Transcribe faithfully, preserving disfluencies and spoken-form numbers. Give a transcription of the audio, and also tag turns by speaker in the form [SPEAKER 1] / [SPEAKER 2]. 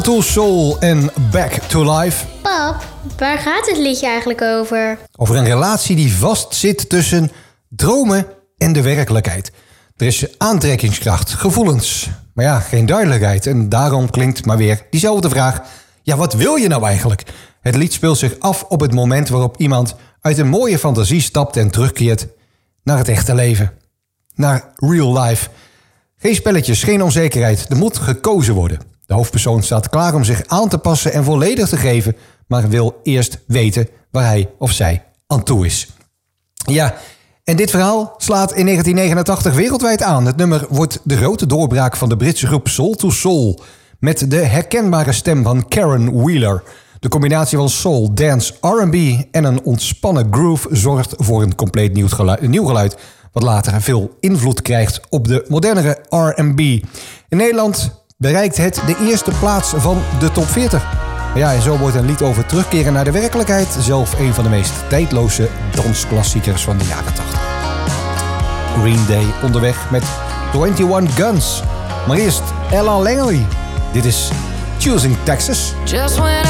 [SPEAKER 1] To Soul en Back to Life.
[SPEAKER 2] Pap, waar gaat het liedje eigenlijk over?
[SPEAKER 1] Over een relatie die vastzit tussen dromen en de werkelijkheid. Er is aantrekkingskracht, gevoelens, maar ja, geen duidelijkheid. En daarom klinkt maar weer diezelfde vraag. Ja, wat wil je nou eigenlijk? Het lied speelt zich af op het moment waarop iemand uit een mooie fantasie stapt en terugkeert naar het echte leven. Naar real life. Geen spelletjes, geen onzekerheid. Er moet gekozen worden. De hoofdpersoon staat klaar om zich aan te passen en volledig te geven, maar wil eerst weten waar hij of zij aan toe is. Ja, en dit verhaal slaat in negentien negenentachtig wereldwijd aan. Het nummer wordt de grote doorbraak van de Britse groep Soul to Soul, met de herkenbare stem van Karen Wheeler. De combinatie van soul, dance, R en B en een ontspannen groove zorgt voor een compleet nieuw geluid, nieuw geluid, wat later veel invloed krijgt op de modernere R en B. In Nederland bereikt het de eerste plaats van de top veertig. Ja, en zo wordt een lied over terugkeren naar de werkelijkheid zelf een van de meest tijdloze dansklassiekers van de jaren tachtig. Green Day onderweg met eenentwintig Guns. Maar eerst Ella Langley. Dit is Choosing Texas.
[SPEAKER 3] Just when